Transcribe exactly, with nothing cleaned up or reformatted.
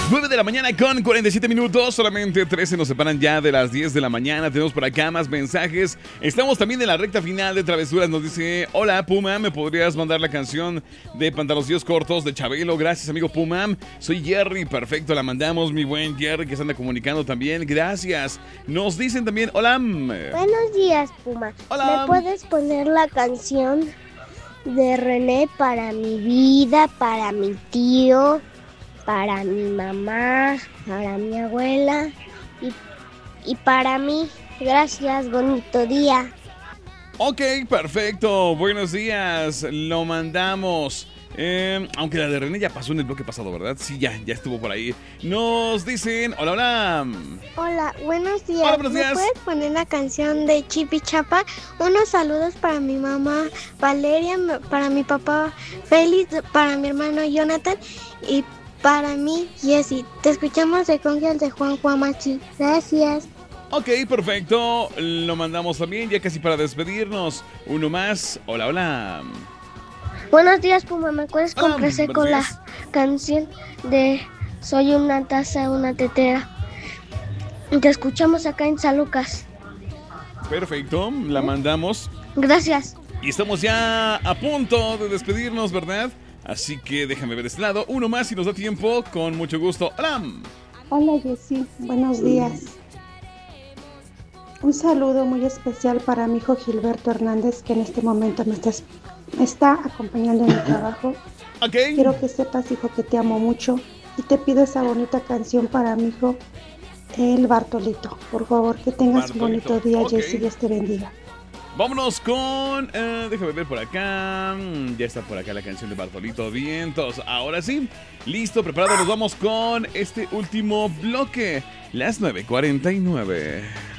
nueve de la mañana con cuarenta y siete minutos, solamente trece nos separan ya de las diez de la mañana. Tenemos por acá más mensajes. Estamos también en la recta final de Travesuras. Nos dice: hola Puma, ¿me podrías mandar la canción de Pantaloncillos Cortos de Chabelo? Gracias, amigo Puma. Soy Jerry, perfecto, la mandamos, mi buen Jerry, que se anda comunicando también. Gracias. Nos dicen también: hola. Buenos días, Puma. Hola. ¿Me puedes poner la canción de René para mi vida, para mi tío, para mi mamá, para mi abuela y, y para mí? Gracias, bonito día. Ok, perfecto. Buenos días. Lo mandamos. Eh, aunque la de René ya pasó en el bloque pasado, ¿verdad? Sí, ya, ya estuvo por ahí. Nos dicen: hola, hola. Hola, buenos días. Hola, buenos días. ¿Me puedes poner la canción de Chipi Chapa? Unos saludos para mi mamá Valeria, para mi papá Félix, para mi hermano Jonathan y para mí, Jessy. Te escuchamos de Congel de Juan Guamachi. Gracias. Ok, perfecto. Lo mandamos también, ya casi para despedirnos. Uno más. Hola, hola. Buenos días, Puma. ¿Me puedes Hola, complacer buenos con la días. canción de Soy una taza, una tetera? Te escuchamos acá en San Lucas. Perfecto, la mandamos. Gracias. Y estamos ya a punto de despedirnos, ¿verdad? Así que déjame ver de este lado. Uno más si nos da tiempo, con mucho gusto. ¡Hola! Hola Jessy, buenos días. Un saludo muy especial para mi hijo Gilberto Hernández, que en este momento me está, me está acompañando en mi trabajo. Ok. Quiero que sepas, hijo, que te amo mucho y te pido esa bonita canción para mi hijo, el Bartolito. Por favor, que tengas Bartolito. un bonito día, Ok. Jessy, Dios te bendiga. Vámonos con... eh, déjame ver por acá. Mm, Ya está por acá la canción de Bartolito Vientos. Ahora sí, listo, preparado. Nos vamos con este último bloque. Las nueve cuarenta y nueve.